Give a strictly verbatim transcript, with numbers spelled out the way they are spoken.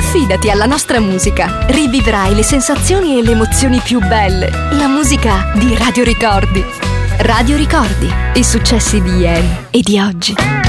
Affidati alla nostra musica. Rivivrai le sensazioni e le emozioni più belle. La musica di Radio Ricordi. Radio Ricordi. I successi di ieri e di oggi.